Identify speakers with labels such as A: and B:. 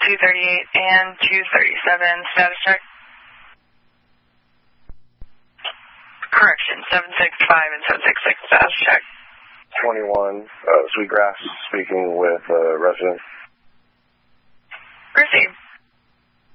A: 238 and 237, status check. Correction, 765 and 766, status check.
B: 21, Sweetgrass speaking with resident.
A: Received.